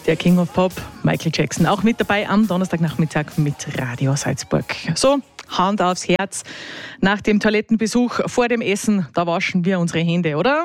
Der King of Pop, Michael Jackson, auch mit dabei am Donnerstagnachmittag mit Radio Salzburg. So, Hand aufs Herz. Nach dem Toilettenbesuch vor dem Essen, da waschen wir unsere Hände, oder?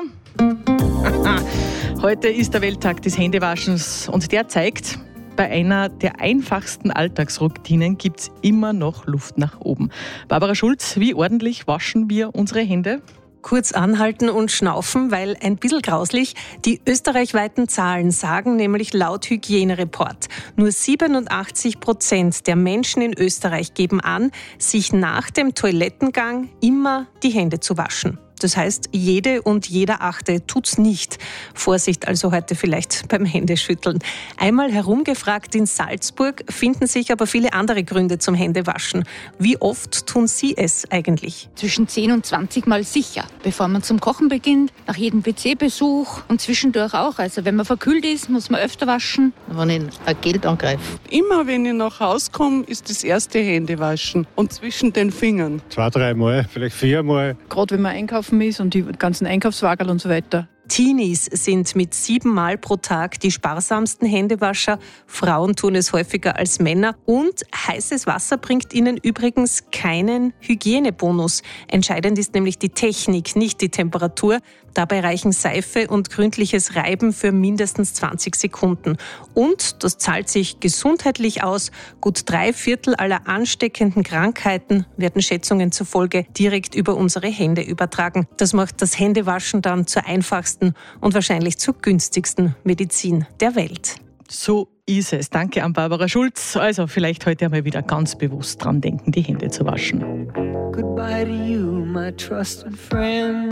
Heute ist der Welttag des Händewaschens und der zeigt, bei einer der einfachsten Alltagsroutinen gibt es immer noch Luft nach oben. Barbara Schulz, wie ordentlich waschen wir unsere Hände? Kurz anhalten und schnaufen, weil ein bisschen grauslich. Die österreichweiten Zahlen sagen nämlich laut Hygienereport, nur 87% der Menschen in Österreich geben an, sich nach dem Toilettengang immer die Hände zu waschen. Das heißt, jede und jeder Achte tut's nicht. Vorsicht also heute vielleicht beim Händeschütteln. Einmal herumgefragt in Salzburg finden sich aber viele andere Gründe zum Händewaschen. Wie oft tun Sie es eigentlich? Zwischen 10 und 20 Mal sicher, bevor man zum Kochen beginnt, nach jedem PC-Besuch und zwischendurch auch. Also wenn man verkühlt ist, muss man öfter waschen. Wenn ich ein Geld angreife. Immer wenn ich nach Hause komme, ist das erste Händewaschen und zwischen den Fingern. 2-3 Mal, vielleicht 4 Mal. Gerade wenn man einkaufen ist und die ganzen Einkaufswagen und so weiter. Teenies sind mit 7 Mal pro Tag die sparsamsten Händewascher. Frauen tun es häufiger als Männer. Und heißes Wasser bringt ihnen übrigens keinen Hygienebonus. Entscheidend ist nämlich die Technik, nicht die Temperatur. Dabei reichen Seife und gründliches Reiben für mindestens 20 Sekunden. Und, das zahlt sich gesundheitlich aus, gut 3/4 aller ansteckenden Krankheiten werden Schätzungen zufolge direkt über unsere Hände übertragen. Das macht das Händewaschen dann zur einfachsten und wahrscheinlich zur günstigsten Medizin der Welt. So ist es. Danke an Barbara Schulz. Also vielleicht heute einmal wieder ganz bewusst dran denken, die Hände zu waschen. Goodbye to you, my trusted friend.